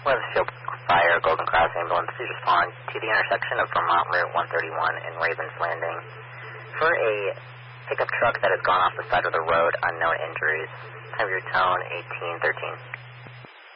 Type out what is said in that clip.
Weathersfield Fire, Golden Cross Ambulance, please respond to the intersection of Vermont Route 131 and Ravens Landing for a pickup truck that has gone off the side of the road, unknown injuries. Have your tone 1813.